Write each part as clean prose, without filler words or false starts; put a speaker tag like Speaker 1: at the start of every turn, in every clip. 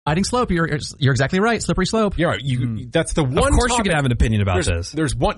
Speaker 1: Sliding slope. You're exactly right. Slippery slope.
Speaker 2: Yeah, that's the one.
Speaker 3: Of course,
Speaker 2: topic.
Speaker 3: you can have an opinion about this.
Speaker 2: There's one.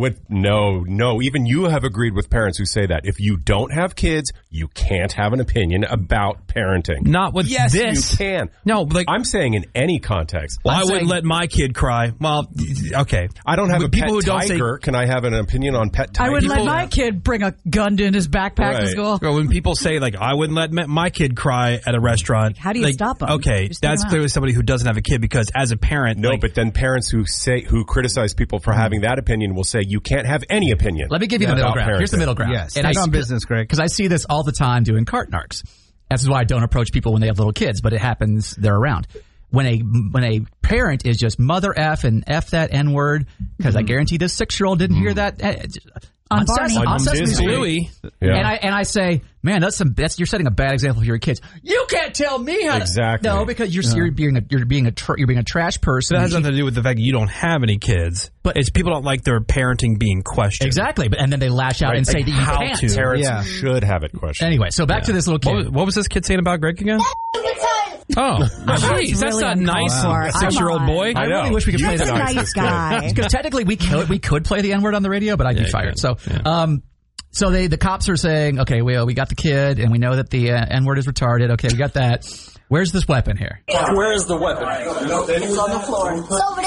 Speaker 2: No. Even you have agreed with parents who say that if you don't have kids, you can't have an opinion about parenting.
Speaker 3: Not with
Speaker 2: yes,
Speaker 3: this.
Speaker 2: you can.
Speaker 3: No, like
Speaker 2: I'm saying in any context.
Speaker 3: Well, I wouldn't let my kid cry. Well, okay.
Speaker 2: I don't have a
Speaker 3: people
Speaker 2: pet
Speaker 3: who don't
Speaker 2: tiger. Can I have an opinion on pet tiger?
Speaker 4: I wouldn't let my kid bring a gun in his backpack to school.
Speaker 3: Well, when people say, like, I wouldn't let my kid cry at a restaurant.
Speaker 4: How do you stop them?
Speaker 3: Okay, that's clearly somebody who doesn't have a kid because as a parent.
Speaker 2: No, but then parents who criticize people for having that opinion will say you can't have any opinion.
Speaker 1: Let me give you the middle ground. Here's the middle ground.
Speaker 5: Yes.
Speaker 1: And
Speaker 5: on business, Greg.
Speaker 1: Because I see this all the time doing cart narcs. That's why I don't approach people when they have little kids, but it happens, they're around. When a parent is just mother F and F that N word, because I guarantee this 6-year-old didn't hear that on Sesame Street.
Speaker 2: Yeah.
Speaker 1: And I say, man, you're setting a bad example for your kids. You can't tell me how to.
Speaker 2: Exactly.
Speaker 1: No, because you're being a trash person.
Speaker 3: That has nothing to do with the fact that you don't have any kids. But it's people don't like their parenting being questioned.
Speaker 1: Exactly. And then they lash out and say that you can't.
Speaker 2: Parents should have it questioned.
Speaker 1: Anyway, so back to this little kid.
Speaker 3: What was this kid saying about Greg again? Oh, jeez, that's not nice. 6-year-old boy.
Speaker 1: I really wish we could play
Speaker 6: He's
Speaker 1: that.
Speaker 6: a nice guy.
Speaker 1: Because technically we could play the N-word on the radio, but I'd be fired. So, so the cops are saying, okay, we got the kid, and we know that the N-word is retarded. Okay, we got that. Where's this weapon here?
Speaker 7: Where is the weapon?
Speaker 6: It's on the floor. It's over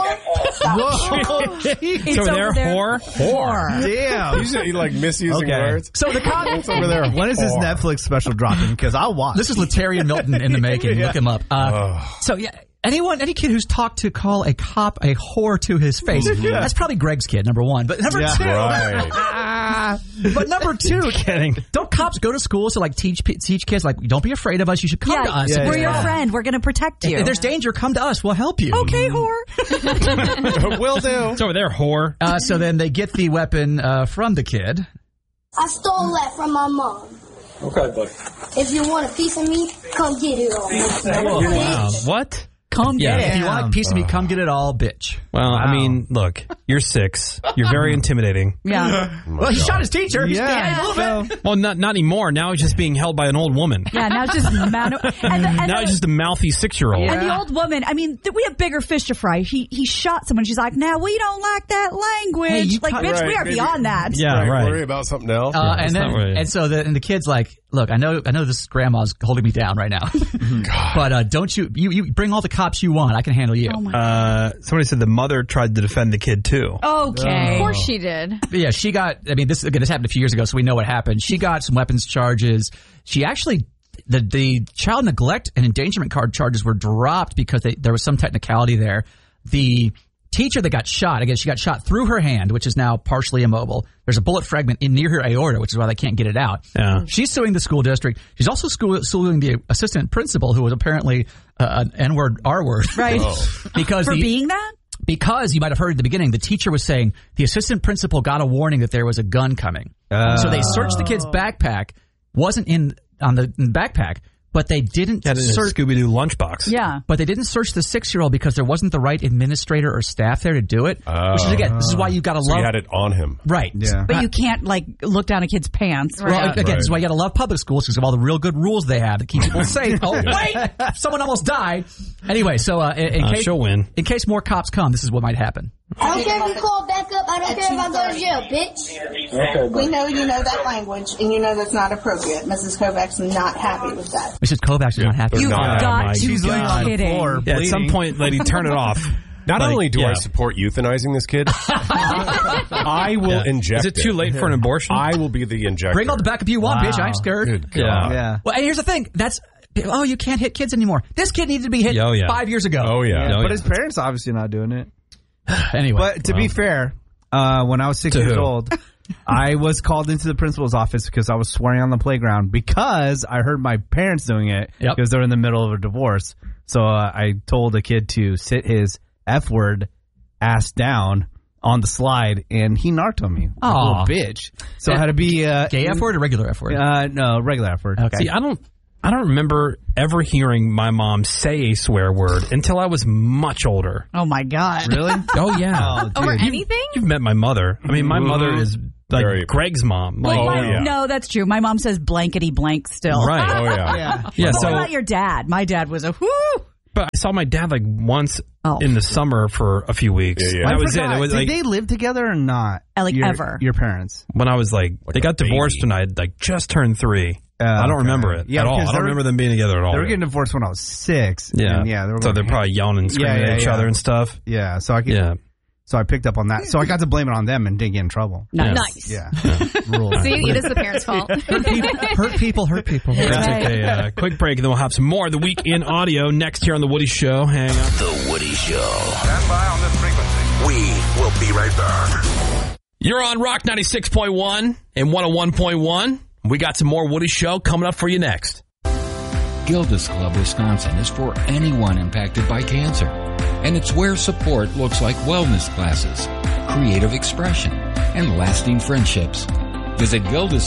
Speaker 6: there, whore.
Speaker 3: It's over there, whore?
Speaker 1: Whore.
Speaker 5: Damn.
Speaker 2: You like misusing words?
Speaker 1: So the cop
Speaker 2: It's over there.
Speaker 5: When is this Netflix special dropping? Because I'll watch.
Speaker 1: This is Latarian Milton in the making. Look him up. So yeah. Any kid who's talked to call a cop a whore to his face, that's probably Greg's kid, number one. But number two, but number two, don't cops go to schools to like teach kids like, don't be afraid of us, you should come to us.
Speaker 4: We're your friend. We're going to protect you.
Speaker 1: If there's danger, come to us. We'll help you.
Speaker 4: Okay, whore.
Speaker 2: Will do.
Speaker 3: It's over there, whore.
Speaker 1: So then they get the weapon from the kid.
Speaker 6: I stole that from my mom.
Speaker 7: Okay, buddy.
Speaker 6: If you want a piece of me, come get it all.
Speaker 3: Wow. What?
Speaker 1: Come get it.
Speaker 3: Yeah.
Speaker 1: If you want a piece of me, come get it all, bitch.
Speaker 3: Well, I mean, look, you're 6. You're very intimidating.
Speaker 4: Yeah.
Speaker 1: Well, he shot his teacher. Well, not anymore. Now he's just being held by an old woman.
Speaker 4: Yeah, now it's just
Speaker 3: now he's just a mouthy 6-year-old.
Speaker 4: And the old woman, I mean, we have bigger fish to fry. He shot someone. She's like, now we don't like that language. Bitch, we are beyond that.
Speaker 3: Yeah, right.
Speaker 2: Worry about something else.
Speaker 1: And so the kid's like, look, I know this grandma's holding me down right now, but don't you bring all the cops you want. I can handle you.
Speaker 3: Somebody said the mother tried to defend the kid too.
Speaker 4: Okay.
Speaker 8: Of course she did.
Speaker 1: But yeah, she got, I mean, this happened a few years ago, so we know what happened. She got some weapons charges. She actually, the child neglect and endangerment card charges were dropped because there was some technicality there. The teacher that got shot, again, she got shot through her hand, which is now partially immobile. There's a bullet fragment near her aorta, which is why they can't get it out.
Speaker 3: Yeah.
Speaker 1: She's suing the school district. She's also suing the assistant principal, who was apparently an N-word, R-word.
Speaker 4: Right.
Speaker 1: Because
Speaker 4: For being that?
Speaker 1: Because you might have heard at the beginning, the teacher was saying the assistant principal got a warning that there was a gun coming. So they searched the kid's backpack. Wasn't in the backpack. But they didn't
Speaker 3: search Scooby-Doo lunchbox.
Speaker 4: Yeah.
Speaker 1: But they didn't search the 6-year-old because there wasn't the right administrator or staff there to do it. Which is, again, this is why you got to love.
Speaker 2: You had it on him.
Speaker 1: Right.
Speaker 5: Yeah.
Speaker 4: But you can't, look down a kid's pants.
Speaker 1: Well, again, this is why you got to love public schools because of all the real good rules they have that keep people safe. Oh, wait! Someone almost died. Anyway, so
Speaker 3: she'll win.
Speaker 1: In case more cops come, this is what might happen.
Speaker 6: I don't care if you call back up. I don't care if I go to jail, bitch.
Speaker 7: Okay,
Speaker 9: We know you know that language, and you know that's not appropriate. Mrs. Kovacs is not happy with that.
Speaker 1: Mrs. Kovacs is not happy.
Speaker 4: You've got to
Speaker 5: She's laying on the floor.
Speaker 3: Yeah, at some point, lady, turn it off.
Speaker 2: Not only do I support euthanizing this kid, I will inject it.
Speaker 3: Is it too late for an abortion?
Speaker 2: I will be the injector.
Speaker 1: Bring all the backup you want, bitch. I ain't scared.
Speaker 2: Good God.
Speaker 5: Yeah.
Speaker 1: Well, and here's the thing. You can't hit kids anymore. This kid needed to be hit 5 years ago.
Speaker 2: Oh, yeah.
Speaker 5: But his parents obviously not doing it.
Speaker 1: Anyway.
Speaker 5: But to be fair, when I was 6 years old, I was called into the principal's office because I was swearing on the playground because I heard my parents doing it because they're in the middle of a divorce. So I told a kid to sit his F-word ass down on the slide, and he narked on me. Like a little bitch. So I had to be...
Speaker 1: gay F-word or regular F-word?
Speaker 5: No, regular F-word.
Speaker 1: Okay.
Speaker 3: See, I don't remember ever hearing my mom say a swear word until I was much older.
Speaker 4: Oh, my God.
Speaker 5: Really?
Speaker 3: Oh, yeah.
Speaker 8: Over anything?
Speaker 3: You've met my mother. I mean, my mother is like
Speaker 2: Very-
Speaker 3: Greg's mom.
Speaker 4: Well,
Speaker 3: Like,
Speaker 4: No, that's true. My mom says blankety blank still.
Speaker 3: right.
Speaker 2: Oh, yeah.
Speaker 3: Yeah,
Speaker 4: But
Speaker 3: so
Speaker 4: what about your dad? My dad was a whoo.
Speaker 3: But I saw my dad like once in the summer for a few weeks.
Speaker 5: Yeah.
Speaker 3: That was it. It was
Speaker 5: Did
Speaker 3: like,
Speaker 5: they live together or not?
Speaker 4: Ever?
Speaker 5: Your parents?
Speaker 3: When I was like they got divorced when I like just turned 3. I don't remember it at all. I don't remember them being together at all.
Speaker 5: They were getting divorced when I was 6.
Speaker 3: Yeah,
Speaker 5: and yeah.
Speaker 3: So they're probably yelling and screaming at each other and stuff.
Speaker 5: Yeah. So I picked up on that. So I got to blame it on them and didn't get in trouble.
Speaker 8: Nice.
Speaker 5: Yeah.
Speaker 8: See, it is the parents' fault.
Speaker 1: Hurt people.
Speaker 3: That's okay. Quick break, and then we'll have some more of the Week in Audio next here on The Woody Show. Hang on.
Speaker 10: The Woody Show. Stand by on this frequency. We will be right back.
Speaker 11: You're on Rock 96.1 and 101.1. We got some more Woody Show coming up for you next.
Speaker 12: Gilda's Club Wisconsin is for anyone impacted by cancer. And it's where support looks like wellness classes, creative expression, and lasting friendships. Visit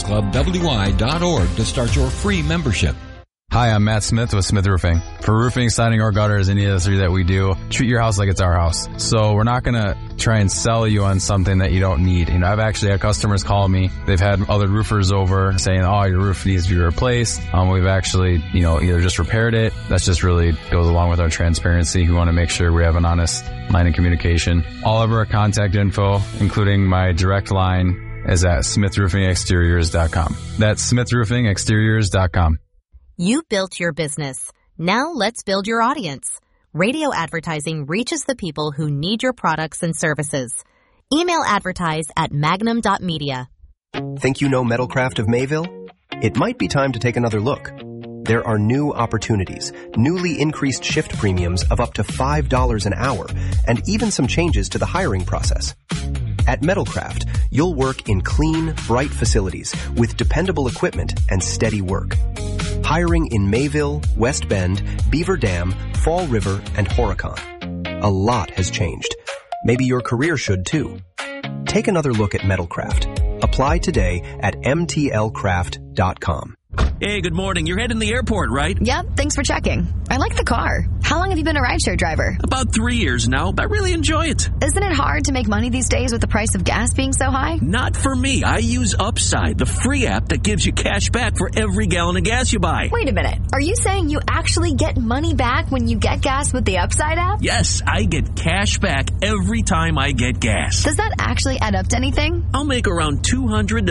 Speaker 12: gildasclubwi.org to start your free membership.
Speaker 13: Hi, I'm Matt Smith with Smith Roofing. For roofing, siding, or gutters, any of the 3 that we do, treat your house like it's our house. So we're not going to try and sell you on something that you don't need. You know, I've actually had customers call me. They've had other roofers over saying, oh, your roof needs to be replaced. We've actually, either just repaired it. That just really goes along with our transparency. We want to make sure we have an honest line of communication. All of our contact info, including my direct line, is at smithroofingexteriors.com. That's smithroofingexteriors.com.
Speaker 14: You built your business. Now let's build your audience. Radio advertising reaches the people who need your products and services. Email advertise at magnum.media.
Speaker 15: Think you know Metalcraft of Mayville? It might be time to take another look. There are new opportunities, newly increased shift premiums of up to $5 an hour, and even some changes to the hiring process. At Metalcraft, you'll work in clean, bright facilities with dependable equipment and steady work. Hiring in Mayville, West Bend, Beaver Dam, Fall River, and Horicon. A lot has changed. Maybe your career should too. Take another look at Metalcraft. Apply today at mtlcraft.com.
Speaker 11: Hey, good morning. You're heading to the airport, right?
Speaker 16: Yep, thanks for checking. I like the car. How long have you been a rideshare driver?
Speaker 11: About 3 years now, but I really enjoy it.
Speaker 16: Isn't it hard to make money these days with the price of gas being so high?
Speaker 11: Not for me. I use Upside, the free app that gives you cash back for every gallon of gas you buy.
Speaker 16: Wait a minute. Are you saying you actually get money back when you get gas with the Upside app?
Speaker 11: Yes, I get cash back every time I get gas.
Speaker 16: Does that actually add up to anything?
Speaker 11: I'll make around $200 to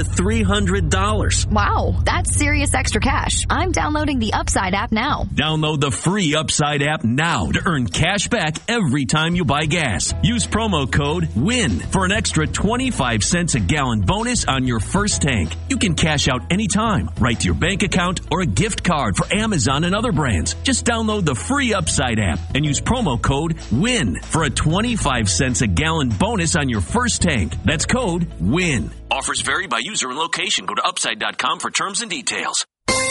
Speaker 11: $300.
Speaker 16: Wow, that's serious extra cash. I'm downloading the Upside app now.
Speaker 11: Download the free Upside app now to earn cash back every time you buy gas. Use promo code WIN for an extra 25 cents a gallon bonus on your first tank. You can cash out anytime, right to your bank account or a gift card for Amazon and other brands. Just download the free Upside app and use promo code WIN for a 25 cents a gallon bonus on your first tank. That's code WIN. Offers vary by user and location. Go to upside.com for terms and details.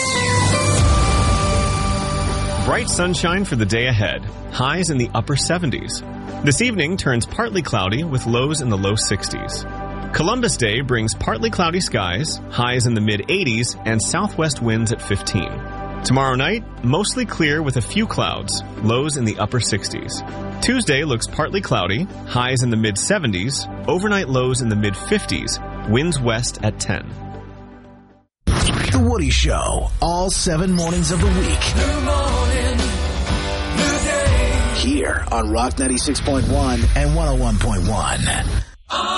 Speaker 17: Bright sunshine for the day ahead. Highs in the upper 70s. This evening turns partly cloudy with lows in the low 60s. Columbus Day brings partly cloudy skies, highs in the mid 80s, and southwest winds at 15. Tomorrow night, mostly clear with a few clouds, lows in the upper 60s. Tuesday looks partly cloudy, highs in the mid 70s, overnight lows in the mid 50s, winds west at 10.
Speaker 10: The Woody Show, all 7 mornings of the week.
Speaker 6: New morning, new day.
Speaker 10: Here on Rock 96.1 and 101.1.